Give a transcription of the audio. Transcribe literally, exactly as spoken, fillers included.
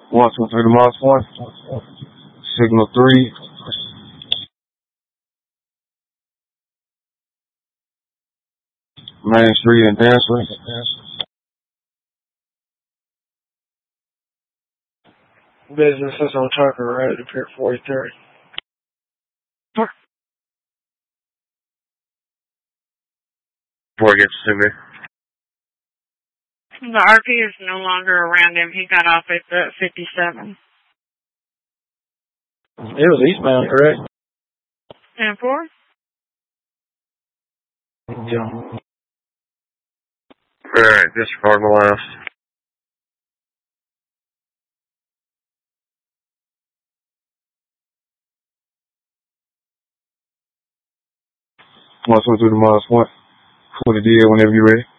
One, two, three to Mars Point. Signal three. Main Street and Dancer. Business is on Tucker Road, Pier forty-three. Before it gets to me. The R P is no longer around him. He got off at the fifty-seven. It was eastbound, correct? ten four? Yeah. Alright, disregard the last. One, two, three to Mars Point. For the deal whenever you're ready.